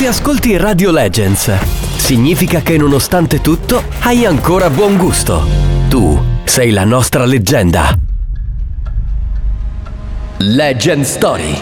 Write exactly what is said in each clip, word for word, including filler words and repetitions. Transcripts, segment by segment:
Se ascolti Radio Legends, significa che nonostante tutto hai ancora buon gusto. Tu sei la nostra leggenda. Legend Story.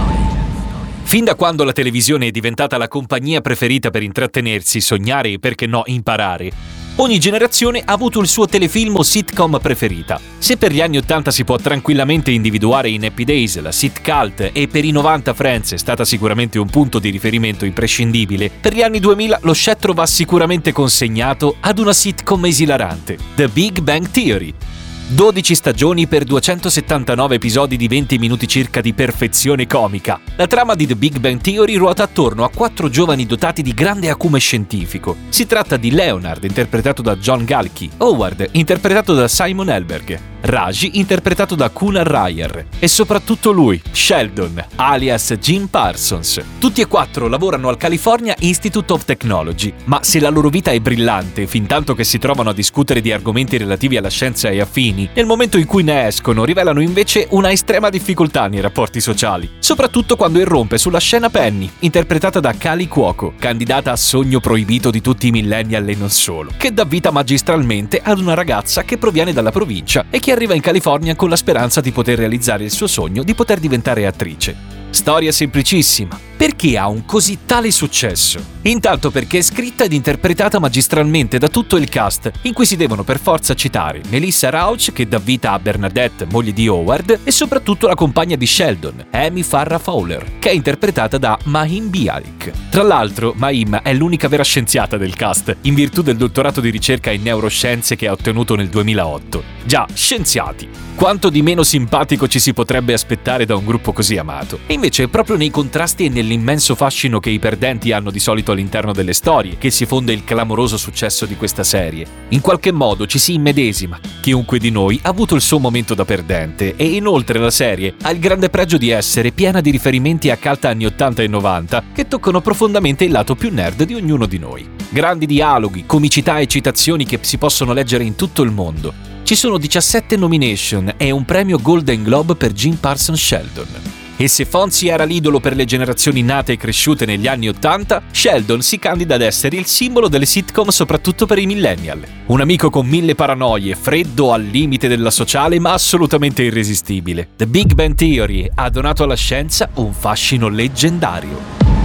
Fin da quando la televisione è diventata la compagnia preferita per intrattenersi, sognare e perché no imparare, ogni generazione ha avuto il suo telefilm o sitcom preferita. Se per gli anni ottanta si può tranquillamente individuare in Happy Days la sit cult e per i novanta Friends è stata sicuramente un punto di riferimento imprescindibile, per gli anni duemila lo scettro va sicuramente consegnato ad una sitcom esilarante, The Big Bang Theory. dodici stagioni per duecentosettantanove episodi di venti minuti circa di perfezione comica. La trama di The Big Bang Theory ruota attorno a quattro giovani dotati di grande acume scientifico. Si tratta di Leonard, interpretato da John Galki, Howard, interpretato da Simon Helberg, Raji, interpretato da Kunal Rayar, e soprattutto lui, Sheldon, alias Jim Parsons. Tutti e quattro lavorano al California Institute of Technology, ma se la loro vita è brillante, fintanto che si trovano a discutere di argomenti relativi alla scienza e affini, nel momento in cui ne escono rivelano invece una estrema difficoltà nei rapporti sociali, soprattutto quando irrompe sulla scena Penny, interpretata da Kaley Cuoco, candidata a sogno proibito di tutti i millennial e non solo, che dà vita magistralmente ad una ragazza che proviene dalla provincia e che arriva in California con la speranza di poter realizzare il suo sogno di poter diventare attrice. Storia semplicissima. Perché ha un così tale successo? Intanto perché è scritta ed interpretata magistralmente da tutto il cast, in cui si devono per forza citare Melissa Rauch, che dà vita a Bernadette, moglie di Howard, e soprattutto la compagna di Sheldon, Amy Farrah Fowler, che è interpretata da Mahim Bialik. Tra l'altro, Mahim è l'unica vera scienziata del cast, in virtù del dottorato di ricerca in neuroscienze che ha ottenuto nel duemilaotto. Già, scienziati! Quanto di meno simpatico ci si potrebbe aspettare da un gruppo così amato. E invece è proprio nei contrasti e nell'immenso fascino che i perdenti hanno di solito all'interno delle storie che si fonda il clamoroso successo di questa serie. In qualche modo ci si immedesima. Chiunque di noi ha avuto il suo momento da perdente e inoltre la serie ha il grande pregio di essere piena di riferimenti a cult anni ottanta e novanta che toccano profondamente il lato più nerd di ognuno di noi. Grandi dialoghi, comicità e citazioni che si possono leggere in tutto il mondo. Ci sono diciassette nomination e un premio Golden Globe per Jim Parsons Sheldon. E se Fonzie era l'idolo per le generazioni nate e cresciute negli anni ottanta, Sheldon si candida ad essere il simbolo delle sitcom soprattutto per i millennial. Un amico con mille paranoie, freddo al limite della sociale ma assolutamente irresistibile. The Big Bang Theory ha donato alla scienza un fascino leggendario.